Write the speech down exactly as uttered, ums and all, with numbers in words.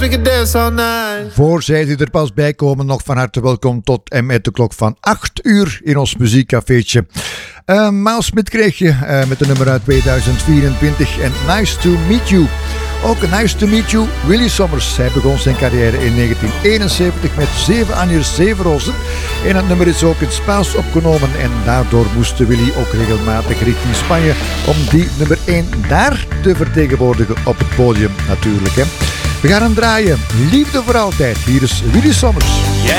Voor zij die er pas bij komen, nog van harte welkom tot en met de klok van acht uur in ons muziekcafeetje. Uh, Miles Smith kreeg je uh, met de nummer uit tweeduizend vierentwintig en Nice to Meet You. Ook Nice to Meet You, Willy Sommers. Hij begon zijn carrière in negentien eenenzeventig met zeven anjers, zeven rozen. En het nummer is ook in Spaans opgenomen en daardoor moest Willy ook regelmatig richting Spanje om die nummer één daar te vertegenwoordigen op het podium natuurlijk. Hè. We gaan hem draaien. Liefde voor altijd. Hier is Willy Sommers. Jij